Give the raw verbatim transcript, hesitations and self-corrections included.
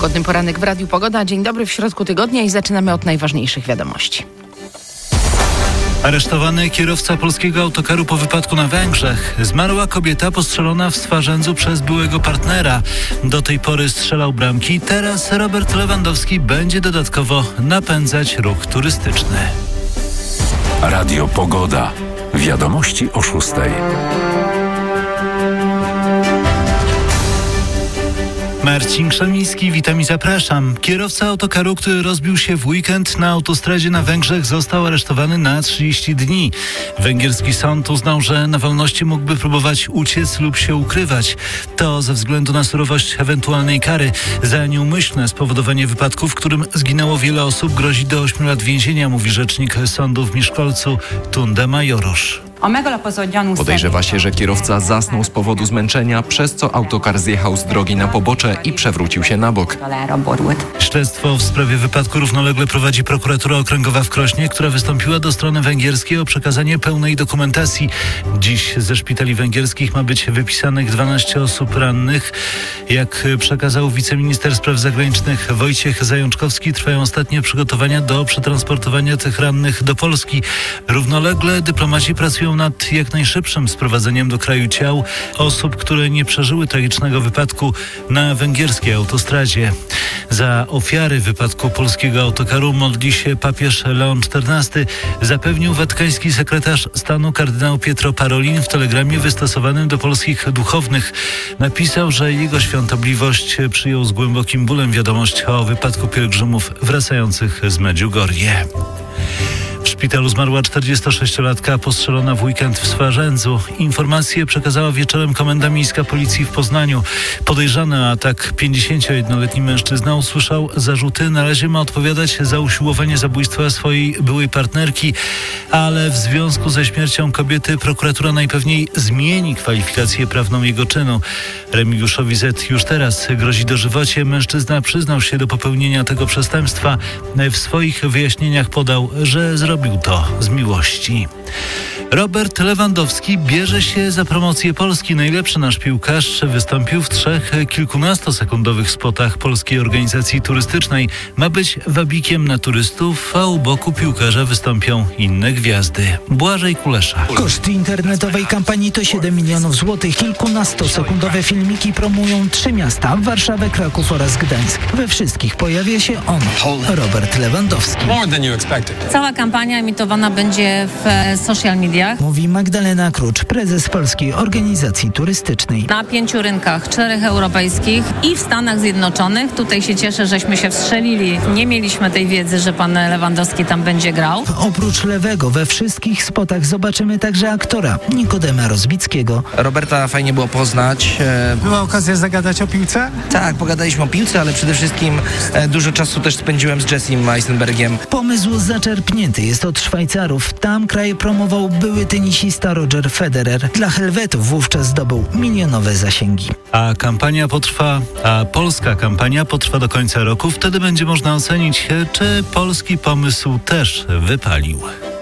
Pogodny poranek w Radiu Pogoda. Dzień dobry w środku tygodnia i zaczynamy od najważniejszych wiadomości. Aresztowany kierowca polskiego autokaru po wypadku na Węgrzech. Zmarła kobieta postrzelona w Swarzędzu przez byłego partnera. Do tej pory strzelał bramki. Teraz Robert Lewandowski będzie dodatkowo napędzać ruch turystyczny. Radio Pogoda. Wiadomości o szóstej. Marcin Krzemiński, witam i zapraszam. Kierowca autokaru, który rozbił się w weekend na autostradzie na Węgrzech, został aresztowany na trzydzieści dni. Węgierski sąd uznał, że na wolności mógłby próbować uciec lub się ukrywać. To ze względu na surowość ewentualnej kary. Za nieumyślne spowodowanie wypadku, w którym zginęło wiele osób, grozi do ośmiu lat więzienia, mówi rzecznik sądu w Miskolcu Tunde Majorosz. Podejrzewa się, że kierowca zasnął z powodu zmęczenia, przez co autokar zjechał z drogi na pobocze i przewrócił się na bok. Śledztwo w sprawie wypadku równolegle prowadzi prokuratura okręgowa w Krośnie, która wystąpiła do strony węgierskiej o przekazanie pełnej dokumentacji. Dziś ze szpitali węgierskich ma być wypisanych dwanaście osób rannych. Jak przekazał wiceminister spraw zagranicznych Wojciech Zajączkowski, trwają ostatnie przygotowania do przetransportowania tych rannych do Polski. Równolegle dyplomaci pracują nad jak najszybszym sprowadzeniem do kraju ciał osób, które nie przeżyły tragicznego wypadku na węgierskiej autostradzie. Za ofiary wypadku polskiego autokaru modli się papież Leon czternasty, zapewnił watykański sekretarz stanu kardynał Pietro Parolin w telegramie wystosowanym do polskich duchownych. Napisał, że jego świątobliwość przyjął z głębokim bólem wiadomość o wypadku pielgrzymów wracających z Medjugorje. W szpitalu zmarła czterdziestosześciolatka postrzelona w weekend w Swarzędzu. Informację przekazała wieczorem Komenda Miejska Policji w Poznaniu. Podejrzany o atak pięćdziesięciojednoletni mężczyzna usłyszał zarzuty. Na razie ma odpowiadać za usiłowanie zabójstwa swojej byłej partnerki, ale w związku ze śmiercią kobiety prokuratura najpewniej zmieni kwalifikację prawną jego czynu. Remigiuszowi Z. już teraz grozi dożywocie. Mężczyzna przyznał się do popełnienia tego przestępstwa. W swoich wyjaśnieniach podał, że zrobił Robił to z miłości. Robert Lewandowski bierze się za promocję Polski. Najlepszy nasz piłkarz wystąpił w trzech kilkunastosekundowych spotach polskiej organizacji turystycznej. Ma być wabikiem na turystów, a u boku piłkarza wystąpią inne gwiazdy. Błażej Kulesza. Koszt internetowej kampanii to siedem milionów złotych. Kilkunastosekundowe filmiki promują trzy miasta: Warszawę, Kraków oraz Gdańsk. We wszystkich pojawia się on, Robert Lewandowski. Cała kampania emitowana będzie w social mediach. Mówi Magdalena Krucz, prezes Polskiej Organizacji Turystycznej. Na pięciu rynkach, czterech europejskich i w Stanach Zjednoczonych. Tutaj się cieszę, żeśmy się wstrzelili. Nie mieliśmy tej wiedzy, że pan Lewandowski tam będzie grał. Oprócz Lewego we wszystkich spotach zobaczymy także aktora Nikodema Rozbickiego. Roberta fajnie było poznać. Była okazja zagadać o piłce? Tak, pogadaliśmy o piłce, ale przede wszystkim dużo czasu też spędziłem z Jessim Eisenbergiem. Pomysł zaczerpnięty jest od Szwajcarów. Tam kraj promował były tenisista Roger Federer. Dla Helwetów wówczas zdobył milionowe zasięgi. A kampania potrwa, a polska kampania potrwa do końca roku. Wtedy będzie można ocenić, czy polski pomysł też wypalił.